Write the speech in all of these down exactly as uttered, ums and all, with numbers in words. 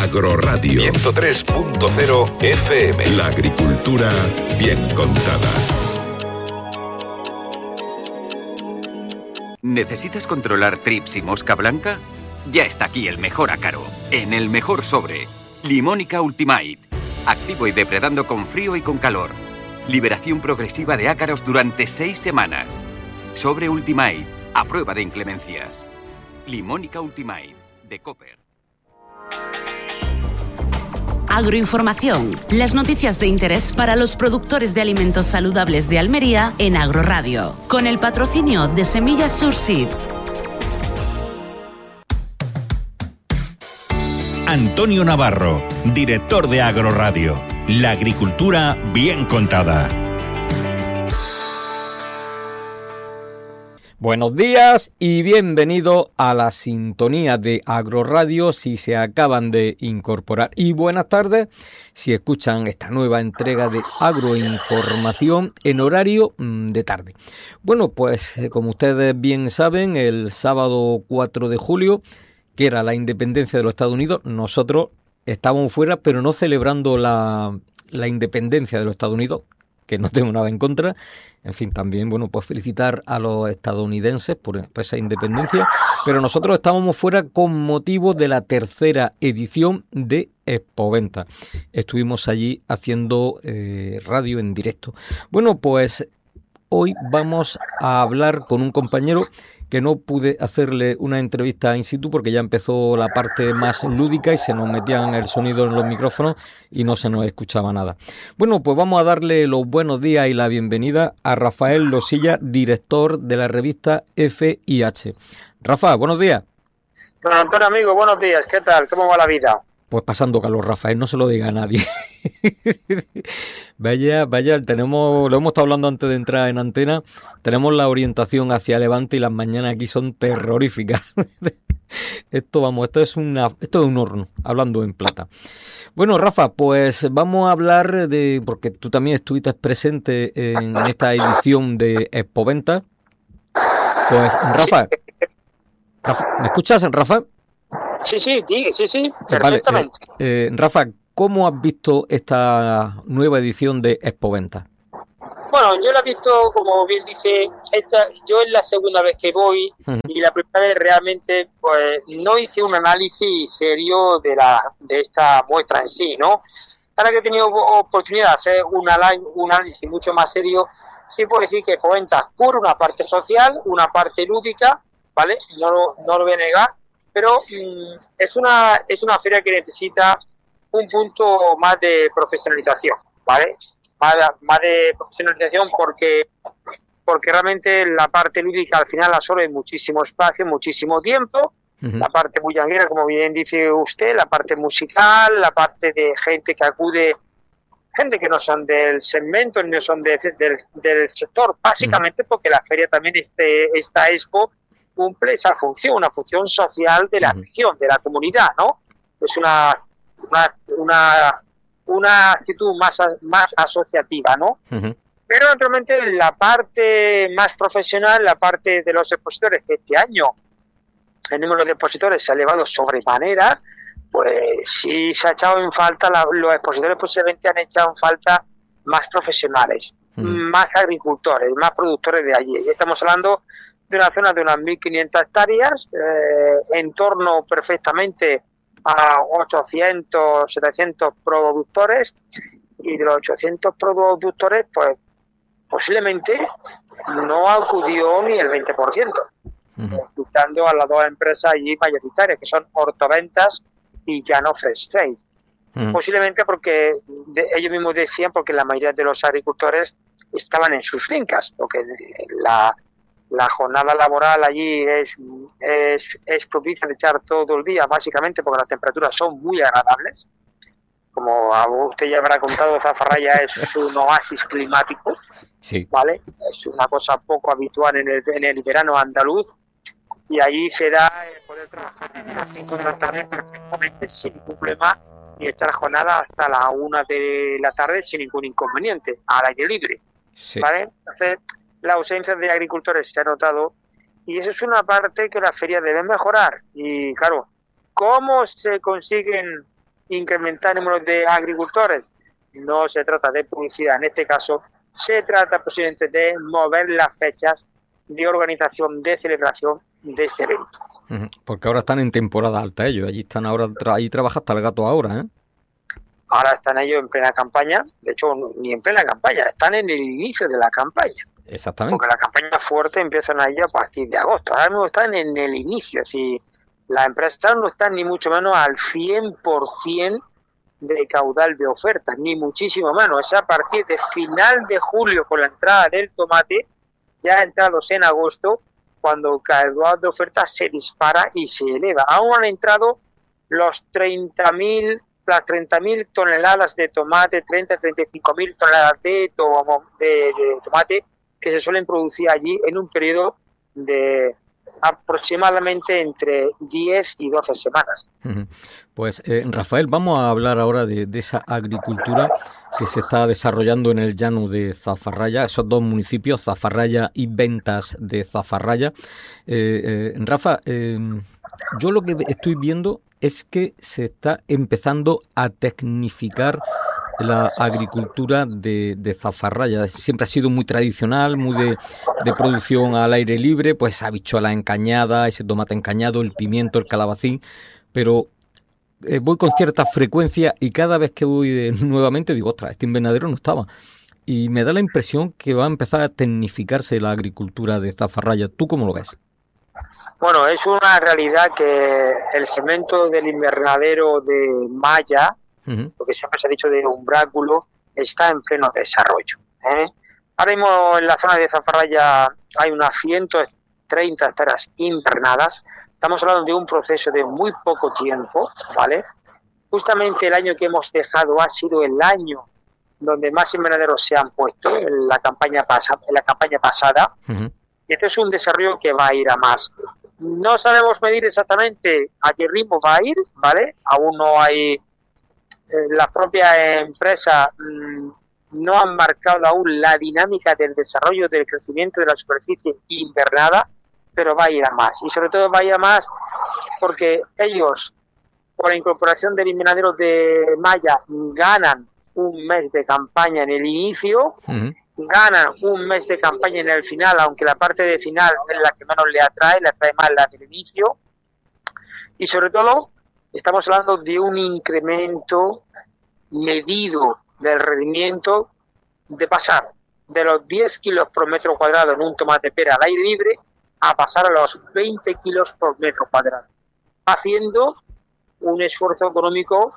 Agroradio ciento tres punto cero F M. La agricultura bien contada. ¿Necesitas controlar trips y mosca blanca? Ya está aquí el mejor ácaro, en el mejor sobre. Limónica Ultimate. Activo y depredando con frío y con calor. Liberación progresiva de ácaros durante seis semanas. Sobre Ultimate, a prueba de inclemencias. Limónica Ultimate, de Copper. Agroinformación. Las noticias de interés para los productores de alimentos saludables de Almería en Agroradio. Con el patrocinio de Semillas Surseed. Antonio Navarro, director de Agroradio. La agricultura bien contada. Buenos días y bienvenido a la sintonía de Agroradio si se acaban de incorporar. Y buenas tardes si escuchan esta nueva entrega de Agroinformación en horario de tarde. Bueno, pues como ustedes bien saben, el sábado cuatro de julio, que era la independencia de los Estados Unidos, nosotros estábamos fuera, pero no celebrando la, la independencia de los Estados Unidos, que no tengo nada en contra. En fin, también, bueno, pues felicitar a los estadounidenses por, por esa independencia, pero nosotros estábamos fuera con motivo de la tercera edición de Expoventa. Estuvimos allí haciendo eh, radio en directo. Bueno, pues hoy vamos a hablar con un compañero que no pude hacerle una entrevista in situ porque ya empezó la parte más lúdica y se nos metían el sonido en los micrófonos y no se nos escuchaba nada. Bueno, pues vamos a darle los buenos días y la bienvenida a Rafael Losilla, director de la revista F I H. Rafa, buenos días. Don Antonio, amigo, buenos días. ¿Qué tal? ¿Cómo va la vida? Pues pasando calor, Rafael, no se lo diga a nadie. Vaya, vaya, tenemos, lo hemos estado hablando antes de entrar en antena, tenemos la orientación hacia Levante y las mañanas aquí son terroríficas. Esto, vamos, esto es una, esto es un horno, hablando en plata. Bueno, Rafa, pues vamos a hablar de, porque tú también estuviste presente en, en esta edición de Expoventa. Pues, Rafa, Rafa, ¿me escuchas, Rafa? Sí, sí, sí, sí, perfectamente. Vale, eh, eh, Rafa, ¿cómo has visto esta nueva edición de Expoventa? Bueno, yo la he visto, como bien dice, esta, yo es la segunda vez que voy, uh-huh. Y la primera vez realmente pues no hice un análisis serio de la de esta muestra en sí, ¿no? Ahora que he tenido oportunidad de hacer un análisis mucho más serio, sí puedo decir que Expoventa cubre una parte social, una parte lúdica, ¿vale? No lo, no lo voy a negar, pero mmm, es una es una feria que necesita un punto más de profesionalización, ¿vale? Más, más de profesionalización porque porque realmente la parte lúdica al final absorbe muchísimo espacio, muchísimo tiempo, uh-huh. La parte bullanguera, como bien dice usted, la parte musical, la parte de gente que acude, gente que no son del segmento, no son de, del, del sector, básicamente uh-huh. Porque la feria también, este esta expo, cumple esa función, una función social de la uh-huh. región, de la comunidad, ¿no? Es una Una, una una actitud más más asociativa, ¿no? Uh-huh. Pero naturalmente la parte más profesional, la parte de los expositores, que este año el número de expositores se ha elevado sobremanera, pues sí se ha echado en falta, la, los expositores posiblemente han echado en falta más profesionales, uh-huh. Más agricultores, más productores de allí. Y estamos hablando de una zona de unas mil quinientas hectáreas, eh, en torno perfectamente a ochocientos, setecientos productores, y de los ochocientos productores, pues posiblemente no acudió ni el veinte por ciento, uh-huh. Escuchando a las dos empresas allí mayoritarias, que son Hortoventas y Llano Fresh Trade. Uh-huh. Posiblemente porque de, ellos mismos decían, porque la mayoría de los agricultores estaban en sus fincas, porque la La jornada laboral allí es, es, es propicia de echar todo el día, básicamente porque las temperaturas son muy agradables. Como a usted ya habrá contado, Zafarraya es un oasis climático, sí. ¿Vale? Es una cosa poco habitual en el, en el verano andaluz, y allí se da el poder trabajar desde las cinco de la tarde perfectamente sin ningún problema y estar jornada hasta la una de la tarde sin ningún inconveniente, al aire libre, sí. ¿Vale? Entonces, la ausencia de agricultores se ha notado, y eso es una parte que la feria debe mejorar. Y claro, ¿cómo se consiguen incrementar el número de agricultores. No se trata de publicidad en este caso, se trata posiblemente de mover las fechas de organización, de celebración de este evento. Porque ahora están en temporada alta ellos, allí están ahora, tra- allí trabaja hasta el gato ahora, ¿eh? Ahora están ellos en plena campaña, de hecho ni en plena campaña, están en el inicio de la campaña. Exactamente. Porque la campaña fuerte empiezan ahí a partir de agosto, ahora mismo están en el inicio, si las empresas no están ni mucho menos al cien por ciento de caudal de ofertas, ni muchísimo menos, es a partir de final de julio con la entrada del tomate, ya entrados en agosto, cuando el caudal de ofertas se dispara y se eleva. Aún han entrado los treinta mil, las treinta mil toneladas de tomate, treinta a treinta y cinco mil toneladas de, tomo, de, de tomate que se suelen producir allí en un periodo de aproximadamente entre diez y doce semanas. Pues eh, Rafael, vamos a hablar ahora de, de esa agricultura que se está desarrollando en el llano de Zafarraya, esos dos municipios, Zafarraya y Ventas de Zafarraya. Eh, eh, Rafa, eh, yo lo que estoy viendo es que se está empezando a tecnificar la agricultura de, de Zafarraya. Siempre ha sido muy tradicional, muy de, de producción al aire libre, pues habichuela encañada, ese tomate encañado, el pimiento, el calabacín, pero eh, voy con cierta frecuencia y cada vez que voy de, nuevamente digo, ostras, este invernadero no estaba. Y me da la impresión que va a empezar a tecnificarse la agricultura de Zafarraya. ¿Tú cómo lo ves? Bueno, es una realidad que el segmento del invernadero de malla, porque siempre se ha dicho de umbráculo, está en pleno desarrollo, ¿eh? Ahora mismo en la zona de Zafarraya hay unas ciento treinta hectáreas invernadas. Estamos hablando de un proceso de muy poco tiempo, ¿vale? Justamente el año que hemos dejado ha sido el año donde más invernaderos se han puesto en la campaña pasada, en la campaña pasada. Uh-huh. Y esto es un desarrollo que va a ir a más. No sabemos medir exactamente a qué ritmo va a ir, ¿vale? Aún no hay las propias empresas mmm, no han marcado aún la dinámica del desarrollo del crecimiento de la superficie invernada, pero va a ir a más. Y sobre todo va a ir a más porque ellos, por la incorporación del invernadero de malla, ganan un mes de campaña en el inicio, uh-huh. ganan un mes de campaña en el final, aunque la parte de final es la que menos le atrae, le atrae más la del inicio. Y sobre todo estamos hablando de un incremento medido del rendimiento de pasar de los diez kilos por metro cuadrado en un tomate pera al aire libre a pasar a los veinte kilos por metro cuadrado, haciendo un esfuerzo económico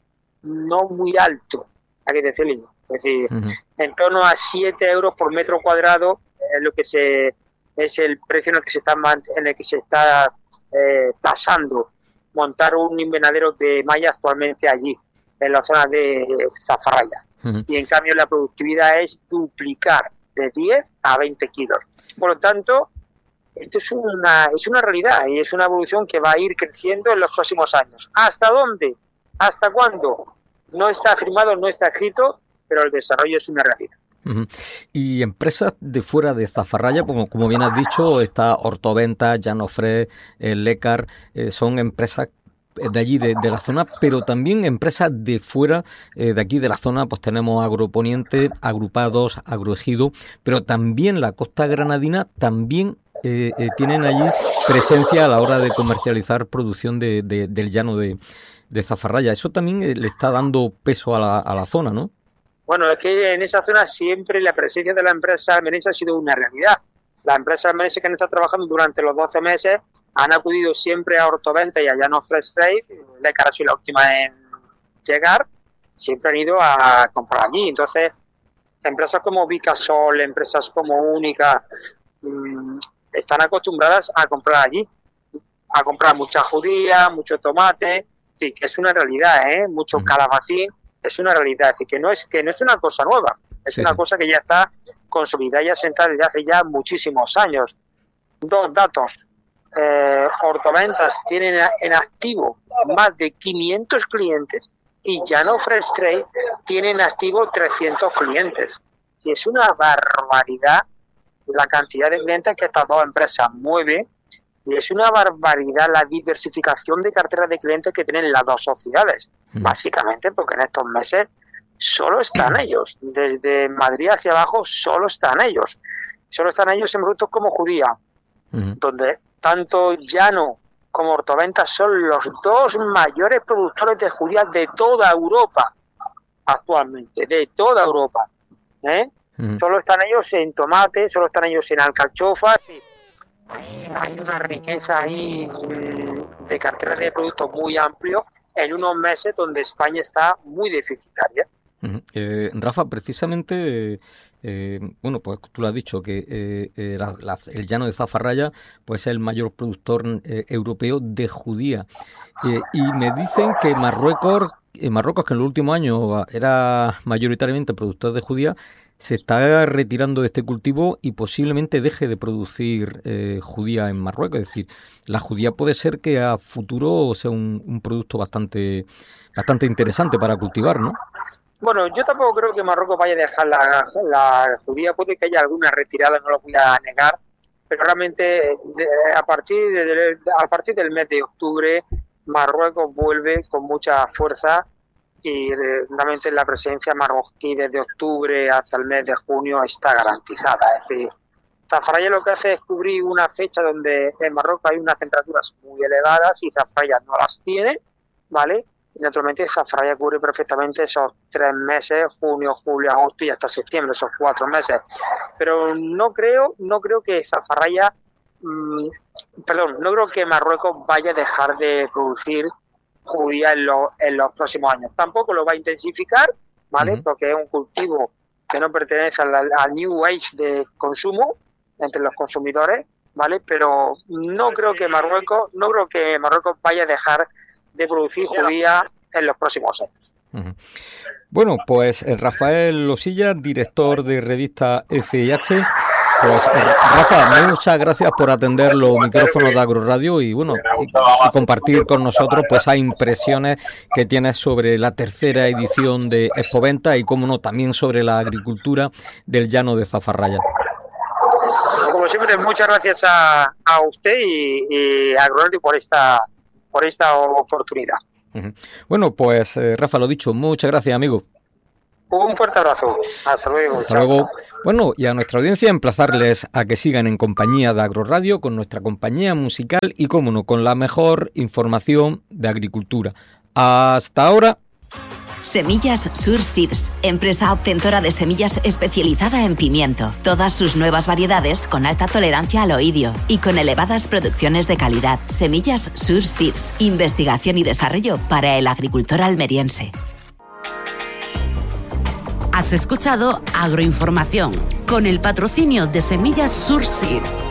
no muy alto, hay que decirlo. Es decir, uh-huh. en torno a siete euros por metro cuadrado es lo que se es el precio en el que se está en el que se está eh, pasando montar un invernadero de malla actualmente allí, en la zona de Zafarraya. Uh-huh. Y en cambio la productividad es duplicar de diez a veinte kilos. Por lo tanto, esto es una, es una realidad y es una evolución que va a ir creciendo en los próximos años. ¿Hasta dónde? ¿Hasta cuándo? No está firmado, no está escrito, pero el desarrollo es una realidad. Uh-huh. Y empresas de fuera de Zafarraya, como, como bien has dicho, está Hortoventa, Llanofre, eh, Lecar, eh, son empresas de allí, de, de la zona, pero también empresas de fuera, eh, de aquí de la zona, pues tenemos Agroponiente, Agrupados, Agroejido, pero también la costa granadina, también eh, eh, tienen allí presencia a la hora de comercializar producción de, de, del llano de, de Zafarraya. Eso también eh, le está dando peso a la, a la zona, ¿no? Bueno, es que en esa zona siempre la presencia de la empresa almeriense ha sido una realidad. Las empresas almerienses que han estado trabajando durante los doce meses han acudido siempre a Hortoventa y a Llano Fresh Trade, Lecar ha sido la última en llegar, siempre han ido a comprar allí. Entonces, empresas como Vicasol, empresas como Única, mmm, están acostumbradas a comprar allí, a comprar mucha judía, mucho tomate, sí, que es una realidad, ¿eh? Mucho calabacín. Es una realidad, así que no es que no es una cosa nueva, es sí, una sí. cosa que ya está consolidada y asentada desde hace ya muchísimos años. Dos datos, eh, Hortoventas tienen en activo más de quinientos clientes y Llano Fresh Trade tiene en activo trescientos clientes. Y es una barbaridad la cantidad de clientes que estas dos empresas mueven y es una barbaridad la diversificación de cartera de clientes que tienen las dos sociedades. mm. básicamente porque en estos meses solo están ellos, desde Madrid hacia abajo solo están ellos, solo están ellos en productos como Judía, mm. donde tanto Llano como Hortoventa son los dos mayores productores de judías de toda Europa actualmente, de toda Europa, ¿eh? Mm. Solo están ellos en tomate, solo están ellos en alcachofas. Y hay una riqueza ahí de cartera de productos muy amplio en unos meses donde España está muy deficitaria. Uh-huh. Eh, Rafa, precisamente, eh, bueno, pues tú lo has dicho, que eh, eh, la, la, el llano de Zafarraya pues es el mayor productor eh, europeo de judía. Eh, y me dicen que Marruecos, eh, Marruecos, que en los últimos años era mayoritariamente productor de judía, se está retirando de este cultivo y posiblemente deje de producir eh, judía en Marruecos. Es decir, la judía puede ser que a futuro sea un, un producto bastante, bastante interesante para cultivar, ¿no? Bueno, yo tampoco creo que Marruecos vaya a dejar la, la judía, puede que haya alguna retirada, no lo voy a negar, pero realmente de, a partir de, de, a partir del mes de octubre Marruecos vuelve con mucha fuerza y realmente la presencia marroquí desde octubre hasta el mes de junio está garantizada. Es decir, Zafarraya lo que hace es cubrir una fecha donde en Marruecos hay unas temperaturas muy elevadas y Zafarraya no las tiene, ¿vale? Y naturalmente Zafarraya cubre perfectamente esos tres meses, junio, julio, agosto y hasta septiembre, esos cuatro meses. Pero no creo, no creo que Zafarraya, mmm, perdón, no creo que Marruecos vaya a dejar de producir judía en, lo, en los próximos años. Tampoco lo va a intensificar, ¿vale? Uh-huh. Porque es un cultivo que no pertenece al, al New Age de consumo entre los consumidores, ¿vale? Pero no creo que Marruecos, no creo que Marruecos vaya a dejar de producir judía en los próximos años. Uh-huh. Bueno, pues Rafael Losilla, director de revista F I H. Pues Rafa, muchas gracias por atender los micrófonos de Agroradio y bueno y, y compartir con nosotros pues esas impresiones que tienes sobre la tercera edición de Expoventa y cómo no también sobre la agricultura del llano de Zafarraya. Como siempre, muchas gracias a, a usted y, y a Agroradio por esta por esta oportunidad. Uh-huh. Bueno, pues eh, Rafa, lo dicho, muchas gracias, amigo. Un fuerte abrazo. Hasta luego. Hasta luego. Chao. Bueno, y a nuestra audiencia emplazarles a que sigan en compañía de Agroradio con nuestra compañía musical y, cómo no, con la mejor información de agricultura. Hasta ahora. Semillas Sur Seeds, empresa obtentora de semillas especializada en pimiento. Todas sus nuevas variedades con alta tolerancia al oidio y con elevadas producciones de calidad. Semillas Sur Seeds, investigación y desarrollo para el agricultor almeriense. Has escuchado Agroinformación con el patrocinio de Semillas Sur Seed.